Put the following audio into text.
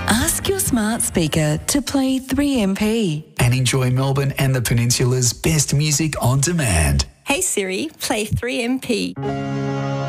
Ask your smart speaker to play 3MP. And enjoy Melbourne and the Peninsula's best music on demand. Hey Siri, play 3MP.